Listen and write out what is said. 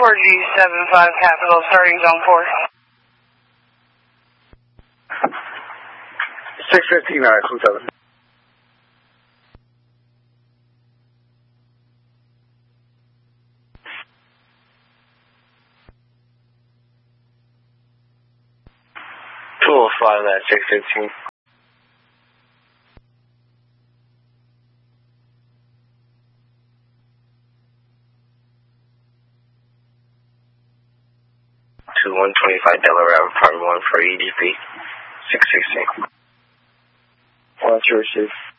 4G75 Capital, starting zone 4. 615, 27. Fly that 615. To 125 Delaware, Apartment 1 for EDP 616. Watch your receive.